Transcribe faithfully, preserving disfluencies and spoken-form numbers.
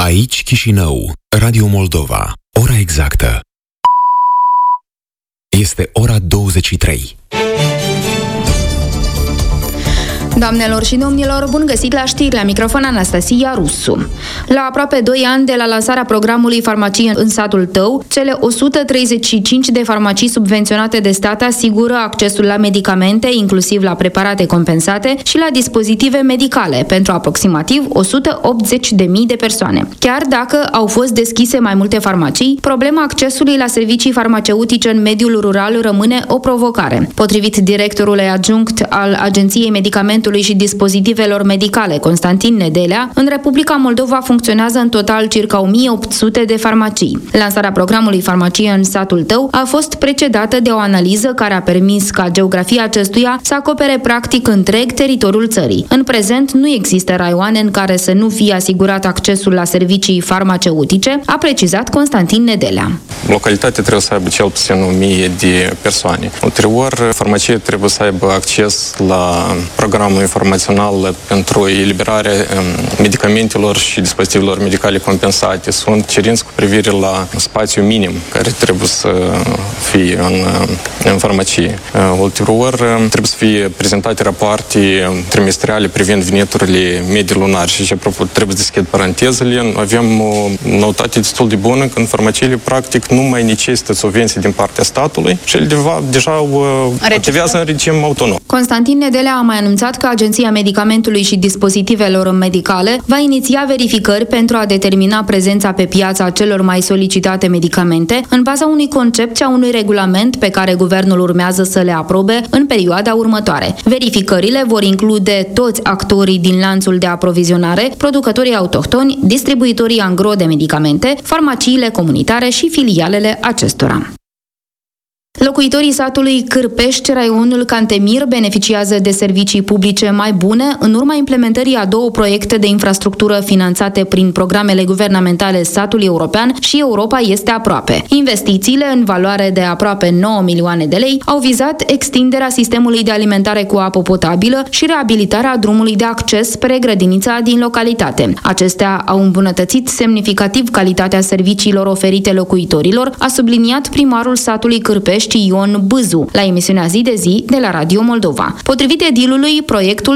Aici Chișinău, Radio Moldova. Ora exactă este ora douăzeci și trei. Doamnelor și domnilor, bun găsit la știri, la microfon Anastasia Rusu. La aproape doi ani de la lansarea programului Farmacie în satul tău, cele o sută treizeci și cinci de farmacii subvenționate de stat asigură accesul la medicamente, inclusiv la preparate compensate și la dispozitive medicale pentru aproximativ o sută optzeci de mii de persoane. Chiar dacă au fost deschise mai multe farmacii, problema accesului la servicii farmaceutice în mediul rural rămâne o provocare. Potrivit directorului adjunct al Agenției Medicamentului și Dispozitivelor Medicale, Constantin Nedelea, în Republica Moldova funcționează în total circa o mie opt sute de farmacii. Lansarea programului Farmacie în satul tău a fost precedată de o analiză care a permis ca geografia acestuia să acopere practic întreg teritoriul țării. În prezent nu există raioane în care să nu fie asigurat accesul la servicii farmaceutice, a precizat Constantin Nedelea. Localitatea trebuie să aibă cel puțin o mie de persoane. Ulterior, farmacie trebuie să aibă acces la programul informațional pentru eliberarea medicamentelor și dispozitivelor medicale compensate. Sunt cerințe cu privire la spațiu minim care trebuie să fie în, în farmacie. Ulterior, trebuie să fie prezentate rapoarte trimestriale privind veniturile medii lunari și, apropo, trebuie să deschid parantezele. Avem o noutate destul de bună că în farmaciile, practic, nu mai necesită subvenții din partea statului și ele deja activează în regim autonom. Constantin Nedelea a mai anunțat că Agenția Medicamentului și Dispozitivelor Medicale va iniția verificări pentru a determina prezența pe piața celor mai solicitate medicamente în baza unui concept și a unui regulament pe care guvernul urmează să le aprobe în perioada următoare. Verificările vor include toți actorii din lanțul de aprovizionare, producătorii autohtoni, distribuitorii angro de medicamente, farmaciile comunitare și filialele acestora. Locuitorii satului Cârpești, raionul Cantemir, beneficiază de servicii publice mai bune în urma implementării a două proiecte de infrastructură finanțate prin programele guvernamentale Satul European și Europa este aproape. Investițiile, în valoare de aproape nouă milioane de lei, au vizat extinderea sistemului de alimentare cu apă potabilă și reabilitarea drumului de acces spre grădinița din localitate. Acestea au îmbunătățit semnificativ calitatea serviciilor oferite locuitorilor, a subliniat primarul satului Cârpești, Ion Bâzu, la emisiunea Zi de Zi de la Radio Moldova. Potrivit edilului, proiectul